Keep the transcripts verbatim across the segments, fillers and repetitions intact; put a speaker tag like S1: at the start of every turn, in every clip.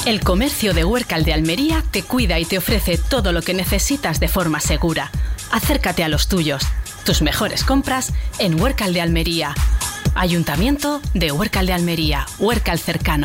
S1: El comercio de Huércal de Almería te cuida y te ofrece todo lo que necesitas de forma segura. Acércate a los tuyos. Tus mejores compras en Huércal de Almería. Ayuntamiento de Huércal de Almería. Huércal cercano.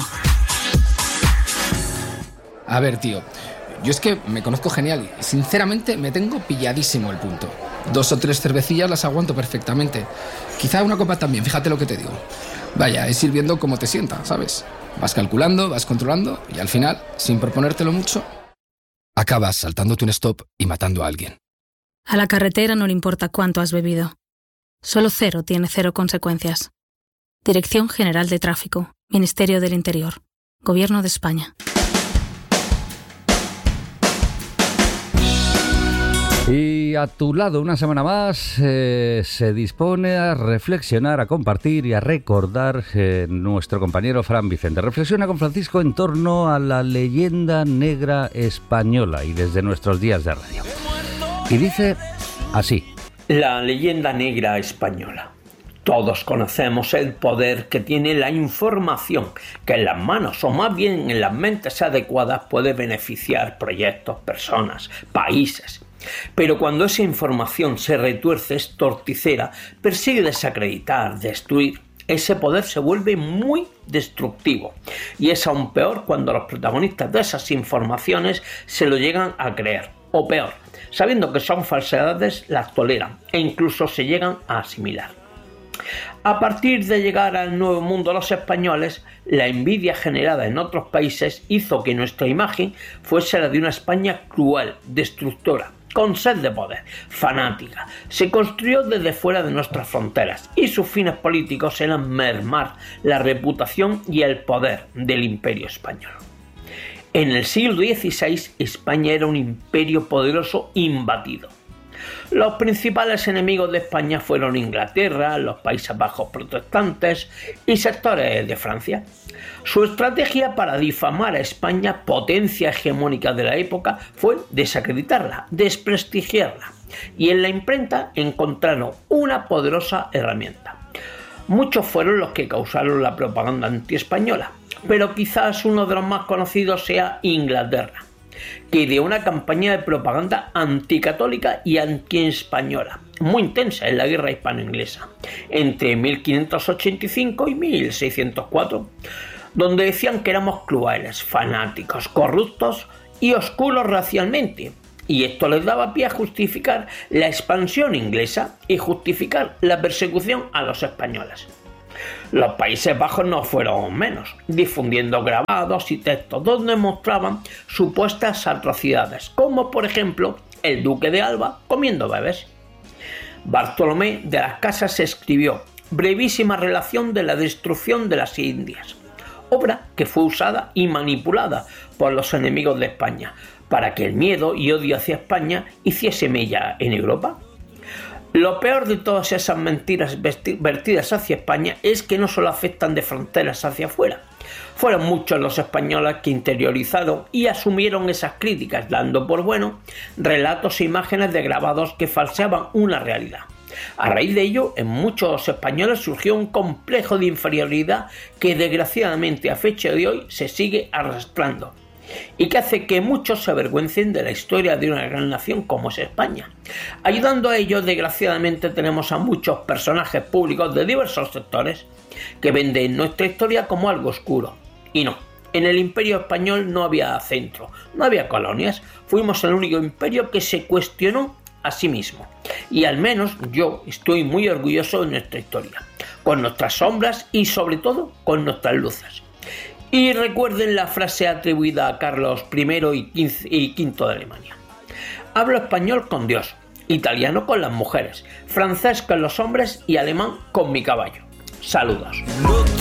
S2: A ver, tío, yo es que me conozco genial y sinceramente me tengo pilladísimo el punto. Dos o tres cervecillas las aguanto perfectamente. Quizá una copa también, fíjate lo que te digo. Vaya, es ir viendo cómo te sienta, ¿sabes? Vas calculando, vas controlando y al final, sin proponértelo mucho, acabas saltándote un stop y matando a alguien.
S3: A la carretera no le importa cuánto has bebido. Solo cero tiene cero consecuencias. Dirección General de Tráfico, Ministerio del Interior, Gobierno de España.
S4: Y a tu lado, una semana más, eh, se dispone a reflexionar, a compartir y a recordar eh, nuestro compañero Fran Vicente. Reflexiona con Francisco en torno a la leyenda negra española y desde nuestros días de radio. Y dice así.
S5: La leyenda negra española. Todos conocemos el poder que tiene la información, que en las manos o más bien en las mentes adecuadas puede beneficiar proyectos, personas, países. Pero cuando esa información se retuerce, es torticera, persigue desacreditar, destruir, ese poder se vuelve muy destructivo. Y es aún peor cuando los protagonistas de esas informaciones se lo llegan a creer. O peor, sabiendo que son falsedades, las toleran e incluso se llegan a asimilar. A partir de llegar al Nuevo Mundo los españoles, la envidia generada en otros países hizo que nuestra imagen fuese la de una España cruel, destructora, con sed de poder, fanática. Se construyó desde fuera de nuestras fronteras y sus fines políticos eran mermar la reputación y el poder del Imperio español. En el siglo dieciséis, España era un imperio poderoso imbatido. Los principales enemigos de España fueron Inglaterra, los Países Bajos protestantes y sectores de Francia. Su estrategia para difamar a España, potencia hegemónica de la época, fue desacreditarla, desprestigiarla. Y en la imprenta encontraron una poderosa herramienta. Muchos fueron los que causaron la propaganda antiespañola, pero quizás uno de los más conocidos sea Inglaterra, que ideó una campaña de propaganda anticatólica y antiespañola, muy intensa en la guerra hispano-inglesa, entre mil quinientos ochenta y cinco y mil seiscientos cuatro, donde decían que éramos crueles, fanáticos, corruptos y oscuros racialmente, y esto les daba pie a justificar la expansión inglesa y justificar la persecución a los españoles. Los Países Bajos no fueron menos, difundiendo grabados y textos donde mostraban supuestas atrocidades, como por ejemplo el duque de Alba comiendo bebés. Bartolomé de las Casas escribió Brevísima relación de la destrucción de las Indias, obra que fue usada y manipulada por los enemigos de España, para que el miedo y odio hacia España hiciese mella en Europa. Lo peor de todas esas mentiras vertidas hacia España es que no solo afectan de fronteras hacia afuera. Fueron muchos los españoles que interiorizaron y asumieron esas críticas, dando por bueno relatos e imágenes de grabados que falseaban una realidad. A raíz de ello, en muchos españoles surgió un complejo de inferioridad que desgraciadamente a fecha de hoy se sigue arrastrando, y que hace que muchos se avergüencen de la historia de una gran nación como es España. Ayudando a ello, desgraciadamente tenemos a muchos personajes públicos de diversos sectores que venden nuestra historia como algo oscuro. Y no, en el Imperio Español no había centro, no había colonias, fuimos el único imperio que se cuestionó a sí mismo. Y al menos yo estoy muy orgulloso de nuestra historia, con nuestras sombras y sobre todo con nuestras luces. Y recuerden la frase atribuida a Carlos primero y quinto de Alemania. Hablo español con Dios, italiano con las mujeres, francés con los hombres y alemán con mi caballo. Saludos.